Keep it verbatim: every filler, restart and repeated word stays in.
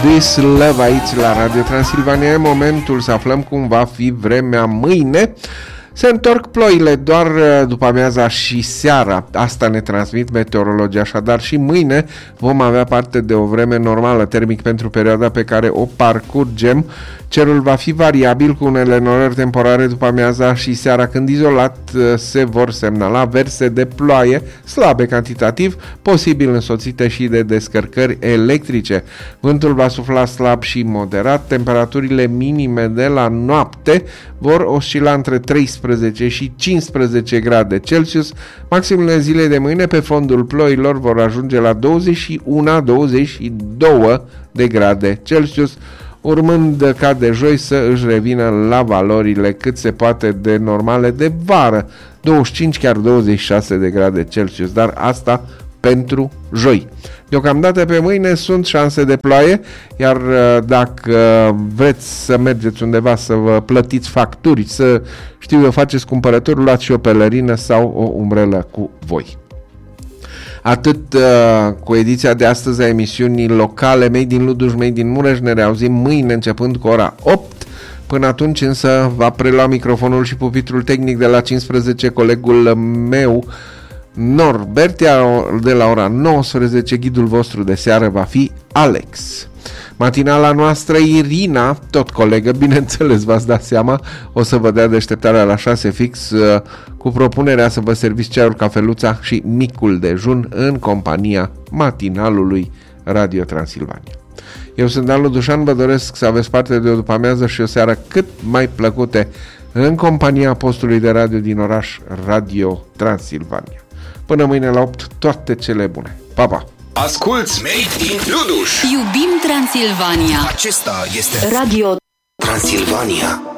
This Love aici la Radio Transilvania. E momentul să aflăm cum va fi vremea mâine. Se întorc ploile doar după amiaza și seara. Asta ne transmit meteorologii. Așadar și mâine vom avea parte de o vreme normală termic pentru perioada pe care o parcurgem. Cerul va fi variabil cu unele norări temporare după amiaza și seara, când izolat se vor semnala verse de ploaie slabe cantitativ, posibil însoțite și de descărcări electrice. Vântul va sufla slab și moderat. Temperaturile minime de la noapte vor oscila între treisprezece și cincisprezece grade Celsius. Maximele zilei de mâine pe fondul ploilor vor ajunge la douăzeci și unu douăzeci și doi de grade Celsius, urmând ca de joi să își revină la valorile cât se poate de normale de vară, douăzeci și cinci, chiar douăzeci și șase de grade Celsius, dar asta pentru joi. Deocamdată pe mâine sunt șanse de ploaie, iar dacă vreți să mergeți undeva să vă plătiți facturi, să știu eu, faceți cumpărături, luați și o pelerină sau o umbrelă cu voi. Atât uh, cu ediția de astăzi a emisiunii locale Made in Luduș, Made in Mureș. Ne reauzim mâine începând cu ora opt. Până atunci însă va prelua microfonul și pupitrul tehnic de la cincisprezece colegul meu Norbert, iar de la ora nouăsprezece ghidul vostru de seară va fi Alex. Matinala noastră Irina, tot colegă, bineînțeles, v-ați dat seama, o să vă dea deșteptarea la șase fix cu propunerea să vă serviți ceaiul, cafeluța și micul dejun în compania matinalului Radio Transilvania. Eu sunt Dan Ludușan, vă doresc să aveți parte de o după-amiază și o seară cât mai plăcute în compania postului de radio din oraș, Radio Transilvania. Până mâine la opt, toate cele bune. Pa, pa! Asculți Made in Luduș. Iubim Transilvania. Acesta este Radio Transilvania.